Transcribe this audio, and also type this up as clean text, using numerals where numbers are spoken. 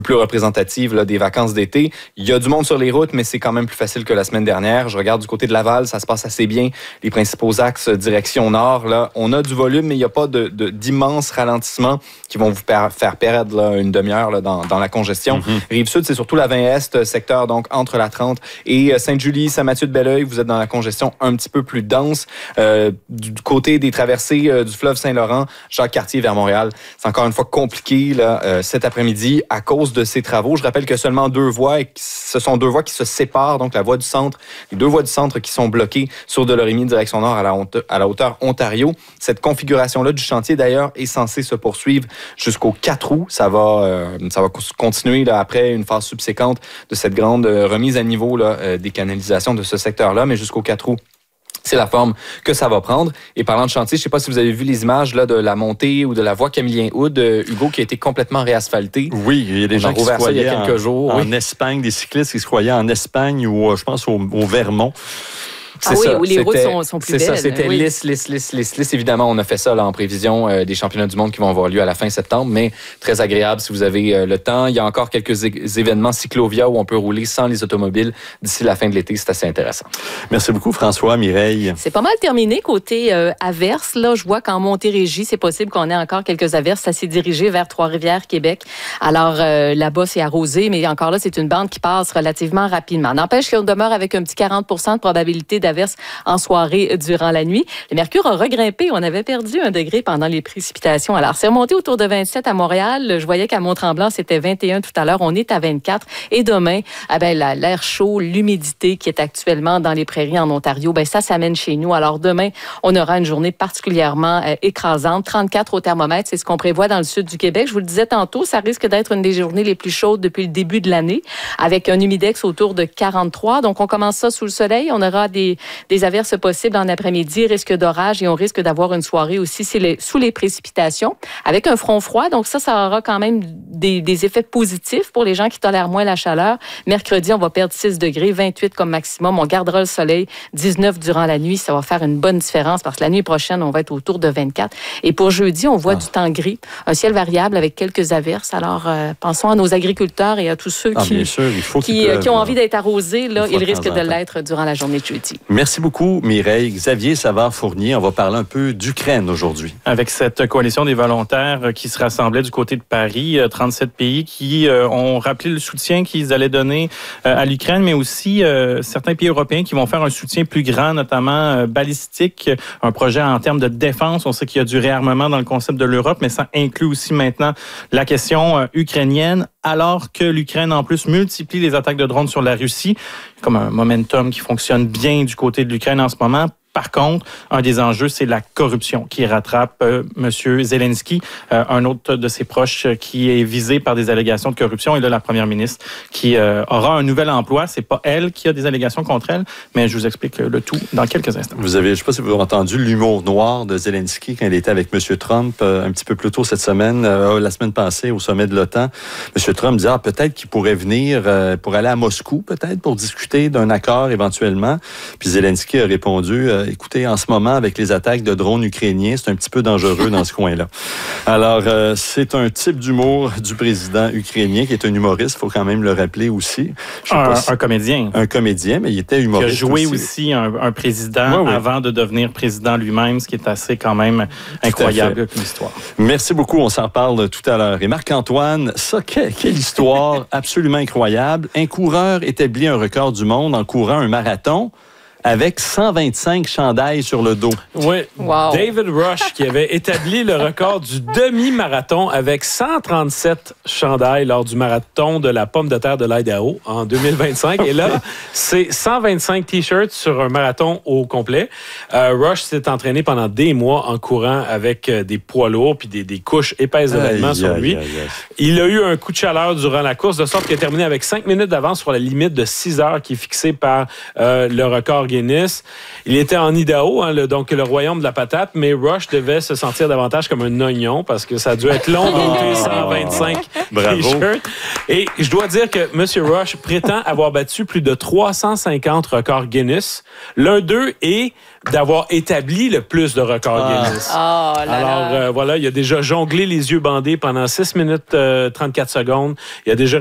plus représentative là, des vacances d'été. Il y a du monde sur les routes, mais c'est quand même plus facile que la semaine dernière. Je regarde du côté de Laval, ça se passe assez bien. Les principaux axes direction nord, là, on a du volume, mais il n'y a pas d'immenses ralentissements qui vont vous faire perdre là, une demi-heure là, dans la congestion. Rive-Sud, c'est surtout la 20 Est, secteur donc entre la 30 et Sainte-Julie, Saint-Mathieu-de-Belleuil. Vous êtes dans la congestion un petit peu plus dense. Du côté des traversées du fleuve Saint-Laurent, Jacques-Cartier vers Montréal, c'est encore une fois compliqué là, cet après-midi à cause de ces travaux. Je rappelle que seulement 2 voies, et ce sont 2 voies qui se séparent, donc la voie du centre, les 2 voies du centre qui sont bloquées sur Delorimier, direction nord à la hauteur Ontario. Cette configuration-là du chantier, d'ailleurs, est censée se poursuivre jusqu'au 4 août. Ça va continuer là, après une phase subséquente de cette grande remise à niveau là, des canalisations de ce secteur-là, mais jusqu'au 4 août. C'est la forme que ça va prendre. Et parlant de chantier, je ne sais pas si vous avez vu les images là, de la montée ou de la voie Camillien-Hood, Hugo, qui a été complètement réasphaltée. Oui, il y a des gens qui se croyaient il y a quelques jours. En Espagne, des cyclistes qui se croyaient en Espagne ou je pense au Vermont. C'est ça, où les routes sont plus belles. C'est ça, c'était lisse. Évidemment, on a fait ça là, en prévision des championnats du monde qui vont avoir lieu à la fin septembre, mais très agréable si vous avez le temps. Il y a encore quelques événements cyclovia où on peut rouler sans les automobiles d'ici la fin de l'été. C'est assez intéressant. Merci beaucoup, François, Mireille. C'est pas mal terminé côté averses. Là, je vois qu'en Montérégie, c'est possible qu'on ait encore quelques averses. Ça s'est dirigé vers Trois-Rivières, Québec. Alors, là-bas, c'est arrosé, mais encore là, c'est une bande qui passe relativement rapidement. N'empêche qu'on demeure avec un petit 40% de probabilité d'averses en soirée durant la nuit. Le mercure a regrimpé. On avait perdu 1 degré pendant les précipitations. Alors, c'est remonté autour de 27 à Montréal. Je voyais qu'à Mont-Tremblant, c'était 21 tout à l'heure. On est à 24. Et demain, l'air chaud, l'humidité qui est actuellement dans les prairies en Ontario, ça s'amène chez nous. Alors, demain, on aura une journée particulièrement écrasante. 34 au thermomètre, c'est ce qu'on prévoit dans le sud du Québec. Je vous le disais tantôt, ça risque d'être une des journées les plus chaudes depuis le début de l'année, avec un humidex autour de 43. Donc, on commence ça sous le soleil. On aura des averses possibles en après-midi, risque d'orage et on risque d'avoir une soirée aussi sous les précipitations avec un front froid. Donc ça aura quand même des effets positifs pour les gens qui tolèrent moins la chaleur. Mercredi, on va perdre 6 degrés, 28 comme maximum. On gardera le soleil, 19 durant la nuit. Ça va faire une bonne différence parce que la nuit prochaine, on va être autour de 24. Et pour jeudi, on voit du temps gris, un ciel variable avec quelques averses. Alors, pensons à nos agriculteurs et à tous ceux qui ont envie d'être arrosés. Là, ils risquent de l'être durant la journée de jeudi. Merci beaucoup, Mireille. Xavier Savard-Fournier, on va parler un peu d'Ukraine aujourd'hui. Avec cette coalition des volontaires qui se rassemblait du côté de Paris, 37 pays qui ont rappelé le soutien qu'ils allaient donner à l'Ukraine, mais aussi certains pays européens qui vont faire un soutien plus grand, notamment balistique, un projet en termes de défense. On sait qu'il y a du réarmement dans le concept de l'Europe, mais ça inclut aussi maintenant la question ukrainienne, alors que l'Ukraine, en plus, multiplie les attaques de drones sur la Russie, comme un momentum qui fonctionne bien du côté de l'Ukraine en ce moment. Par contre, un des enjeux, c'est la corruption qui rattrape M. Zelensky, un autre de ses proches qui est visé par des allégations de corruption. Et là, la première ministre qui aura un nouvel emploi. C'est pas elle qui a des allégations contre elle, mais je vous explique le tout dans quelques instants. Je ne sais pas si vous avez entendu l'humour noir de Zelensky quand il était avec M. Trump un petit peu plus tôt cette semaine, la semaine passée, au sommet de l'OTAN. M. Trump disait peut-être qu'il pourrait venir pour aller à Moscou, peut-être, pour discuter d'un accord éventuellement. Puis Zelensky a répondu écoutez, en ce moment, avec les attaques de drones ukrainiens, c'est un petit peu dangereux dans ce coin-là. Alors, c'est un type d'humour du président ukrainien qui est un humoriste, il faut quand même le rappeler aussi. Un comédien. Un comédien, mais il était humoriste. Qui a joué aussi un président avant de devenir président lui-même, ce qui est assez quand même incroyable comme histoire. Merci beaucoup, on s'en parle tout à l'heure. Et Marc-Antoine, quelle histoire absolument incroyable. Un coureur établit un record du monde en courant un marathon avec 125 chandails sur le dos. Oui, wow. David Rush qui avait établi le record du demi-marathon avec 137 chandails lors du marathon de la pomme de terre de l'Idaho en 2025. Et là, c'est 125 T-shirts sur un marathon au complet. Rush s'est entraîné pendant des mois en courant avec des poids lourds puis des couches épaisses de vêtements sur lui. Il a eu un coup de chaleur durant la course, de sorte qu'il a terminé avec 5 minutes d'avance sur la limite de 6 heures qui est fixée par le record Guinness. Il était en Idaho, donc le royaume de la patate, mais Rush devait se sentir davantage comme un oignon parce que ça a dû être long de monter 125 t-shirts. Et je dois dire que M. Rush prétend avoir battu plus de 350 records Guinness. L'un d'eux est d'avoir établi le plus de records Guinness. Alors, voilà, il a déjà jonglé les yeux bandés pendant 6 minutes 34 secondes. Il a déjà